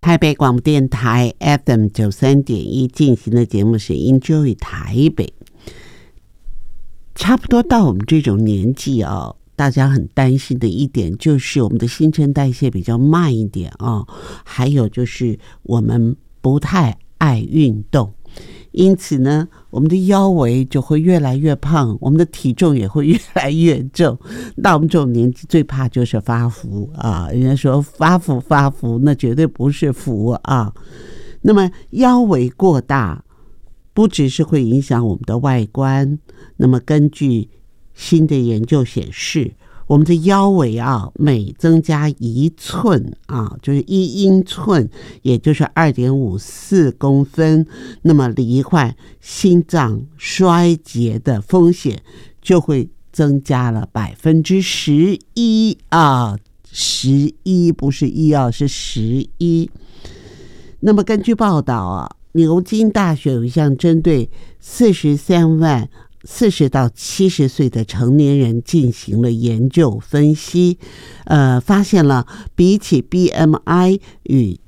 台北广播电台 FM93.1 进行的节目是 Enjoy 台北。差不多到我们这种年纪啊，大家很担心的一点就是我们的新陈代谢比较慢一点啊，还有就是我们不太爱运动，因此呢，我们的腰围就会越来越胖，我们的体重也会越来越重。到我们这种年纪最怕就是发福啊，人家说发福那绝对不是福啊。那么腰围过大不只是会影响我们的外观，那么根据新的研究显示，我们的腰围啊，每增加1寸啊，就是1英寸，也就是 2.54 公分，那么罹患心脏衰竭的风险就会增加了11%啊，11不是1啊，是11。那么根据报道啊，牛津大学有一项针对43万40到70岁的成年人进行了研究分析，发现了比起 BMI 与